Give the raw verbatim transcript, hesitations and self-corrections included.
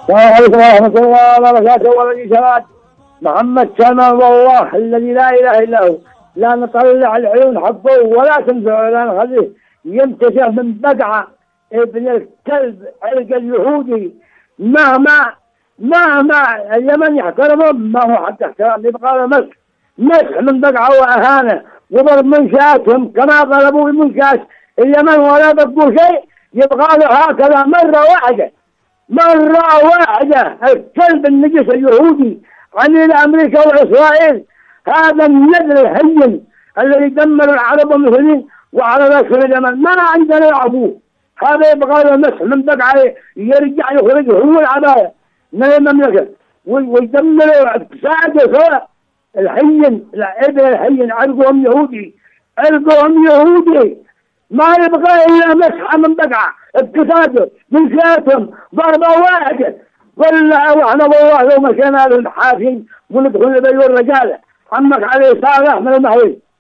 السلام عليكم ورحمة الله وبركاته. ولدي شباب محمد سلمان والله الذي لا إله إلا هو لا نطلع العيون حقه ولا تنفع ولا نخليه ينتشر من بقعة ابن الكلب علق اليهودي. مهما مهما اليمن يحترمه ما هو حق احترام، يبقى له مسح مسح من بقعة وأهانة وضرب منشاتهم كما ضربوا المنشات اليمن ولا ضربوا شيء، يبقى له هكذا مرة واحدة مرة واحدة. الكلب النجس اليهودي عميل أمريكا وإسرائيل، هذا النذر الهين الذي دمر العرب والمسلمين وعلى رأسهم اليمن، ما عندنا يعبوه. هذا يبغى له مسح من بقعة يرجع يخرج هو العباية من المملكة ويدمر اقتصاده سواء. الهين الابن الهين عرقهم يهودي عرقهم يهودي، ما يبغى إلا مسحة من بقعة اقتصاده من شاتهم ضربة واحدة. والله واحنا والله لو مشينا للحافين وندخل بيو الرجالة عمك عليه صالح من المهوي.